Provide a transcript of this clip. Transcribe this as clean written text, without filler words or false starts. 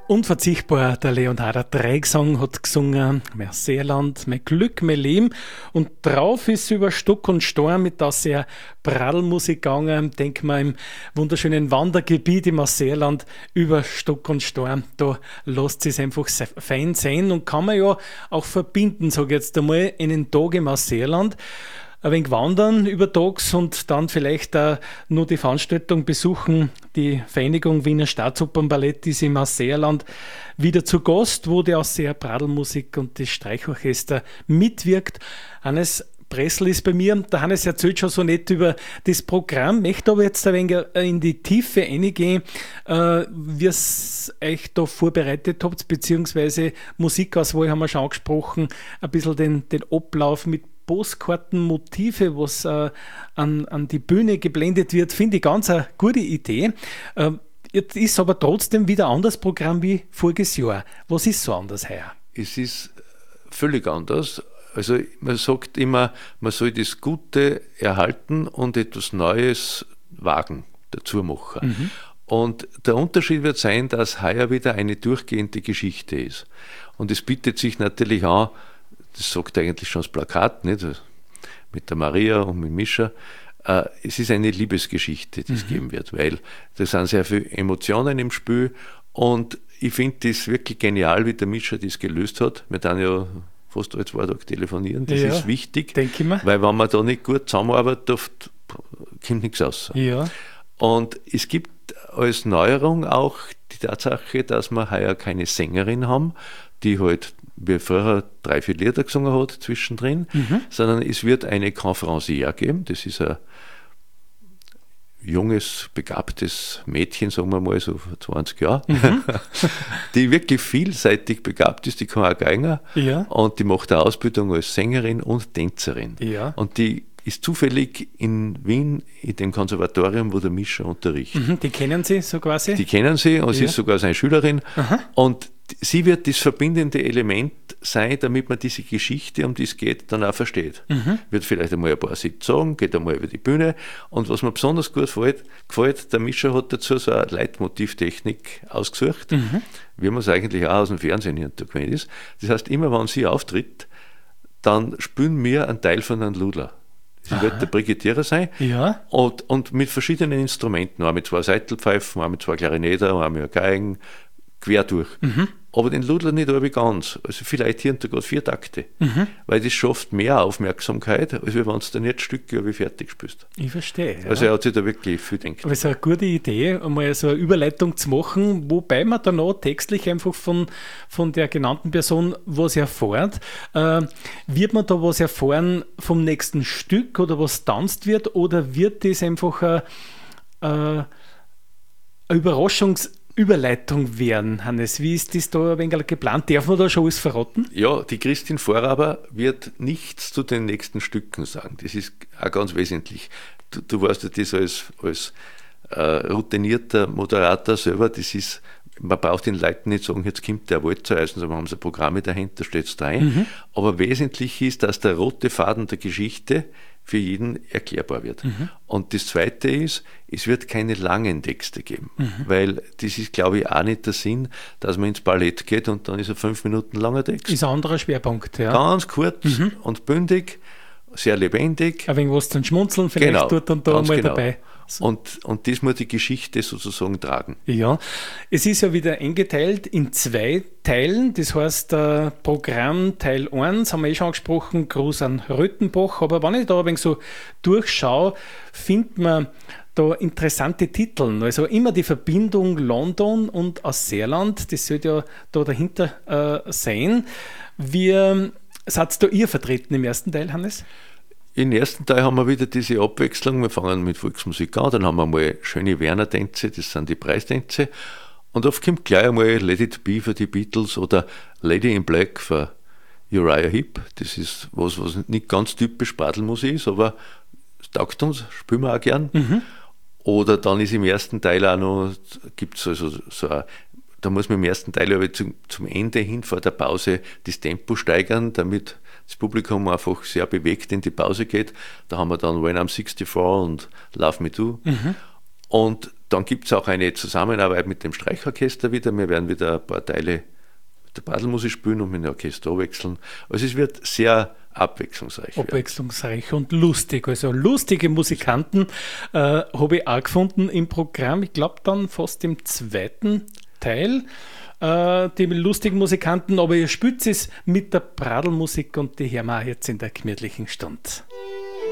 Unverzichtbar, der Leonharder Dreigesang hat gesungen, mein Seeland, mein Glück, mein Leben. Und drauf ist über Stock und Stein mit der sehr Pradelmusik gegangen. Denk mal im wunderschönen Wandergebiet im Seeland über Stock und Stein. Da lässt es einfach fein sein und kann man ja auch verbinden, sage ich jetzt einmal, einen Tag im Seeland. Ein wenig wandern über Tags und dann vielleicht auch nur die Veranstaltung besuchen. Die Vereinigung Wiener Staatsopernballett ist im Seeland wieder zu Gast, wo die Ausseer Pradelmusik und das Streichorchester mitwirkt. Hannes Pressl ist bei mir. Der Hannes erzählt schon so nett über das Programm, möchte aber jetzt ein wenig in die Tiefe reingehen, wie ihr es euch da vorbereitet habt, beziehungsweise Musikauswahl haben wir schon angesprochen, ein bisschen den Ablauf mit Postkartenmotive, was an die Bühne geblendet wird, finde ich ganz eine gute Idee. Jetzt ist aber trotzdem wieder ein anderes Programm wie voriges Jahr. Was ist so anders heuer? Es ist völlig anders. Also man sagt immer, man soll das Gute erhalten und etwas Neues wagen, dazu machen. Mhm. Und der Unterschied wird sein, dass heuer wieder eine durchgehende Geschichte ist. Und es bietet sich natürlich an, das sagt eigentlich schon das Plakat, nicht? Mit der Maria und mit Mischa. Es ist eine Liebesgeschichte, die es geben wird, weil da sind sehr viele Emotionen im Spiel und ich finde das wirklich genial, wie der Mischa das gelöst hat. Wir dann ja fast alle 2 Tage telefonieren, das ist wichtig, denke ich mir. Weil wenn man da nicht gut zusammenarbeitet, oft kommt nichts raus. Ja. Und es gibt als Neuerung auch die Tatsache, dass wir heuer keine Sängerin haben, die halt wie früher 3-4 Lieder gesungen hat zwischendrin, sondern es wird eine Conférencière geben, das ist ein junges, begabtes Mädchen, sagen wir mal so vor 20 Jahren, die wirklich vielseitig begabt ist, die kann auch Geiger und die macht eine Ausbildung als Sängerin und Tänzerin. Ja. Und die ist zufällig in Wien in dem Konservatorium, wo der Mischa unterrichtet. Die kennen Sie so quasi? Die kennen sie und sie ist sogar seine Schülerin. Und sie wird das verbindende Element sein, damit man diese Geschichte, um die es geht, dann auch versteht. Wird vielleicht einmal ein paar Sätze sagen, geht einmal über die Bühne. Und was mir besonders gut gefällt, der Mischa hat dazu so eine Leitmotivtechnik ausgesucht, wie man es eigentlich auch aus dem Fernsehen hintergekommen ist. Das heißt, immer wenn sie auftritt, dann spielen wir einen Teil von einem Ludler. Sie wird der Brigittierer sein und mit verschiedenen Instrumenten, auch mit 2 Saitelpfeifen, auch mit 2 Klarinetten, auch mit Geigen, quer durch. Aber den Ludler nicht aber ganz. Also vielleicht hier und da gerade 4 Takte. Weil das schafft mehr Aufmerksamkeit, als wenn du dann jetzt Stücke wie fertig spielst. Ich verstehe. Also er hat sich da wirklich viel gedacht. Aber es ist eine gute Idee, einmal so eine Überleitung zu machen, wobei man dann auch textlich einfach von der genannten Person was erfährt. Wird man da was erfahren vom nächsten Stück oder was tanzt wird, oder wird das einfach eine Überleitung werden, Hannes? Wie ist das da ein wenig geplant? Darf man da schon alles verraten? Ja, die Christin Vorhaber wird nichts zu den nächsten Stücken sagen. Das ist auch ganz wesentlich. Du weißt ja das als routinierter Moderator selber, das ist, man braucht den Leuten nicht sagen, jetzt kommt der Wald zu Eisen, sondern haben sie Programme dahinter, steht es rein. Aber wesentlich ist, dass der rote Faden der Geschichte für jeden erklärbar wird. Und das Zweite ist, es wird keine langen Texte geben, weil das ist, glaube ich, auch nicht der Sinn, dass man ins Ballett geht und dann ist ein 5 Minuten langer Text. Ist ein anderer Schwerpunkt, ja. Ganz kurz und bündig, sehr lebendig. Ein wenig was zum Schmunzeln vielleicht dort und da mal dabei. Und das muss die Geschichte sozusagen tragen. Ja, es ist ja wieder eingeteilt in 2 Teilen. Das heißt, Programm Teil 1, haben wir schon angesprochen, Gruß an Röthenbach. Aber wenn ich da ein wenig so durchschaue, findet man da interessante Titel. Also immer die Verbindung London und Seeland, das sollte ja da dahinter sein. Wie seid da ihr vertreten im ersten Teil, Hannes? Im ersten Teil haben wir wieder diese Abwechslung. Wir fangen mit Volksmusik an, dann haben wir mal schöne Werner-Tänze, das sind die Preistänze. Und oft kommt gleich einmal Let It Be für die Beatles oder Lady in Black für Uriah Heep. Das ist was nicht ganz typisch Pradelmusik ist, aber es taugt uns, spielen wir auch gern. Oder dann ist im ersten Teil auch noch, gibt es also da muss man im ersten Teil aber zum Ende hin vor der Pause das Tempo steigern, damit das Publikum einfach sehr bewegt in die Pause geht. Da haben wir dann When I'm 64 und Love Me Do. Und dann gibt es auch eine Zusammenarbeit mit dem Streichorchester wieder. Wir werden wieder ein paar Teile mit der Padelmusik spielen und mit dem Orchester wechseln. Also es wird sehr abwechslungsreich. Abwechslungsreich und lustig. Also lustige Musikanten habe ich auch gefunden im Programm. Ich glaube dann fast im zweiten Teil. Die lustigen Musikanten, aber ihr spielt es mit der Pradelmusik und die hören wir auch jetzt in der gemütlichen Stunde.